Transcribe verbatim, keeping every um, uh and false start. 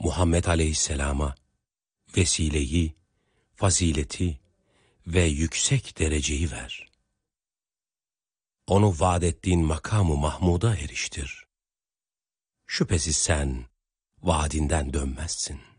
Muhammed Aleyhisselam'a vesileyi, fazileti ve yüksek dereceyi ver. Onu vaat ettiğin makamı Mahmud'a eriştir. Şüphesiz sen vaadinden dönmezsin.